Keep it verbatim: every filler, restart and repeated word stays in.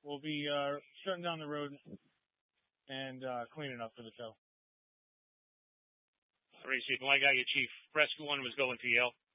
we'll be uh, shutting down the road and uh, cleaning up for the show. All right, Chief. Well, I got you, Chief. Rescue one was going to Yale.